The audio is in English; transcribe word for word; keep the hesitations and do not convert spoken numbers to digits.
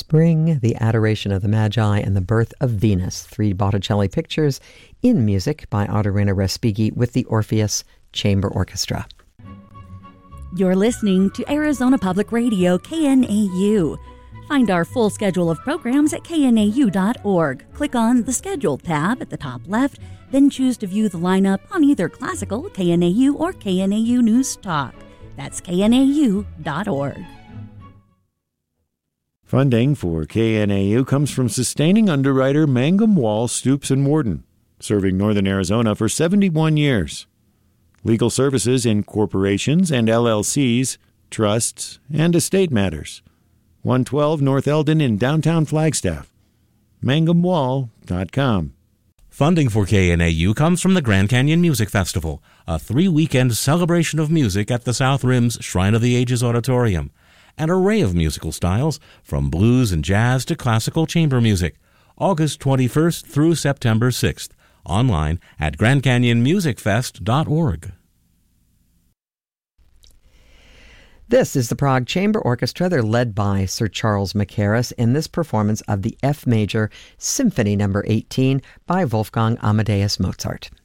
Spring, The Adoration of the Magi, and The Birth of Venus, three Botticelli pictures in music by Ottorina Respighi with the Orpheus Chamber Orchestra. You're listening to Arizona Public Radio, K N A U. Find our full schedule of programs at K N A U dot org. Click on the Schedule tab at the top left, then choose to view the lineup on either classical, K N A U, or K N A U News Talk. That's K N A U dot org. Funding for K N A U comes from sustaining underwriter Mangum Wall, Stoops and Warden, serving northern Arizona for seventy-one years. Legal services in corporations and L L Cs, trusts, and estate matters. one twelve North Eldon in downtown Flagstaff. mangum wall dot com. Funding for K N A U comes from the Grand Canyon Music Festival, a three-weekend celebration of music at the South Rim's Shrine of the Ages Auditorium. An array of musical styles, from blues and jazz to classical chamber music. August twenty-first through September sixth. Online at grand canyon music fest dot org. This is the Prague Chamber Orchestra. They're led by Sir Charles Mackerras in this performance of the F Major Symphony Number eighteen by Wolfgang Amadeus Mozart.